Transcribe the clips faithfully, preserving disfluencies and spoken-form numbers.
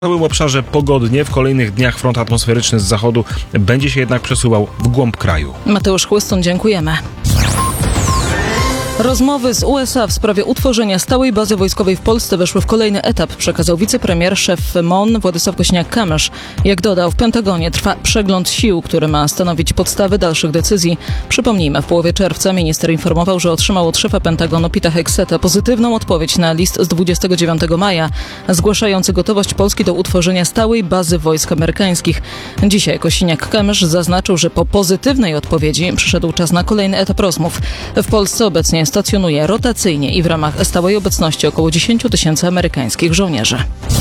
W całym obszarze pogodnie, w kolejnych dniach front atmosferyczny z zachodu będzie się jednak przesuwał w głąb kraju. Mateusz Chłystun, dziękujemy. Rozmowy z U S A w sprawie utworzenia stałej bazy wojskowej w Polsce weszły w kolejny etap, przekazał wicepremier, szef M O N Władysław Kosiniak-Kamysz. Jak dodał, w Pentagonie trwa przegląd sił, który ma stanowić podstawy dalszych decyzji. Przypomnijmy, w połowie czerwca minister informował, że otrzymał od szefa Pentagonu Pita Hegseta pozytywną odpowiedź na list z dwudziestego dziewiątego maja, zgłaszający gotowość Polski do utworzenia stałej bazy wojsk amerykańskich. Dzisiaj Kosiniak-Kamysz zaznaczył, że po pozytywnej odpowiedzi przyszedł czas na kolejny etap rozmów. W Polsce obecnie stacjonuje rotacyjnie i w ramach stałej obecności około dziesięć tysięcy amerykańskich żołnierzy.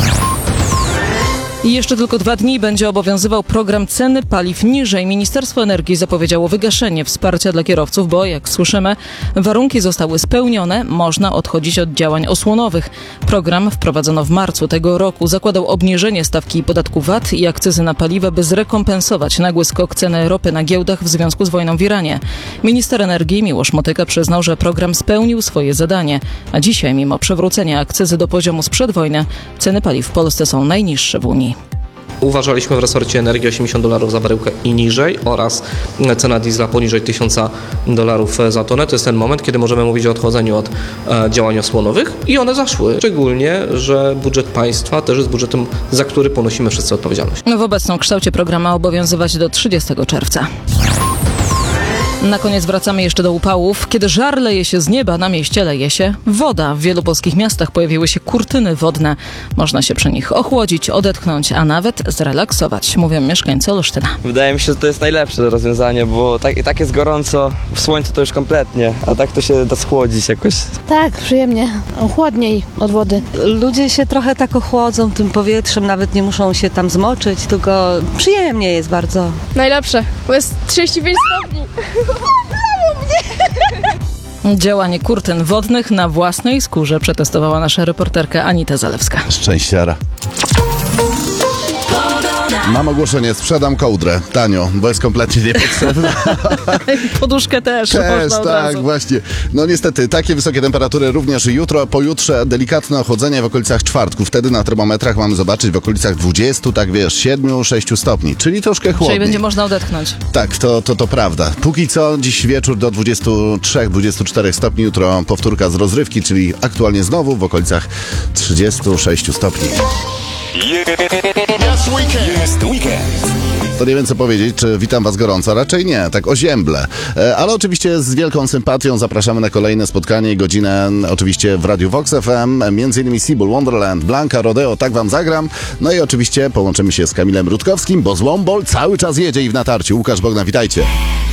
I jeszcze tylko dwa dni będzie obowiązywał program ceny paliw niżej. Ministerstwo Energii zapowiedziało wygaszenie wsparcia dla kierowców, bo jak słyszymy, warunki zostały spełnione, można odchodzić od działań osłonowych. Program wprowadzono w marcu tego roku. Zakładał obniżenie stawki podatku V A T i akcyzy na paliwa, by zrekompensować nagły skok ceny ropy na giełdach w związku z wojną w Iranie. Minister energii Miłosz Motyka przyznał, że program spełnił swoje zadanie, a dzisiaj mimo przywrócenia akcyzy do poziomu sprzed wojny, ceny paliw w Polsce są najniższe w Unii. Uważaliśmy w resorcie energii osiemdziesiąt dolarów za baryłkę i niżej oraz cena diesla poniżej tysiąc dolarów za tonę. To jest ten moment, kiedy możemy mówić o odchodzeniu od e, działań osłonowych i one zaszły. Szczególnie, że budżet państwa też jest budżetem, za który ponosimy wszyscy odpowiedzialność. W obecnym kształcie program ma obowiązywać do trzydziestego czerwca. Na koniec wracamy jeszcze do upałów. Kiedy żar leje się z nieba, na mieście leje się woda. W wielu polskich miastach pojawiły się kurtyny wodne. Można się przy nich ochłodzić, odetchnąć, a nawet zrelaksować, mówią mieszkańcy Olsztyna. Wydaje mi się, że to jest najlepsze rozwiązanie, bo tak, tak jest gorąco, w słońcu to już kompletnie, a tak to się da schłodzić jakoś. Tak, przyjemnie, chłodniej od wody. Ludzie się trochę tak ochłodzą tym powietrzem, nawet nie muszą się tam zmoczyć, tylko przyjemnie jest bardzo. Najlepsze, bo jest trzydzieści pięć stopni. Działanie kurtyn wodnych na własnej skórze przetestowała nasza reporterka Anita Zalewska. Szczęściara. Mam ogłoszenie, sprzedam kołdrę tanio, bo jest kompletnie niepotrzebna. Poduszkę też. Też, można od tak, razu. właśnie. No niestety, takie wysokie temperatury również jutro, pojutrze delikatne ochłodzenie w okolicach czwartku. Wtedy na termometrach mamy zobaczyć w okolicach dwudziestu, tak wiesz, siedmiu sześciu stopni, czyli troszkę chłodniej. Czyli będzie można odetchnąć. Tak, to, to, to prawda. Póki co dziś wieczór do dwudziestu trzech do dwudziestu czterech stopni, jutro powtórka z rozrywki, czyli aktualnie znowu w okolicach trzydziestu sześciu stopni. Jest weekend. To nie wiem co powiedzieć, czy witam was gorąco, raczej nie, tak ozięble. E, ale oczywiście z wielką sympatią zapraszamy na kolejne spotkanie i godzinę oczywiście w Radiu Vox F M, między innymi Seabull Wonderland, Blanka, Rodeo, tak wam zagram. No i oczywiście połączymy się z Kamilem Rutkowskim, bo Złombol cały czas jedzie i w natarciu. Łukasz Bogdan, witajcie.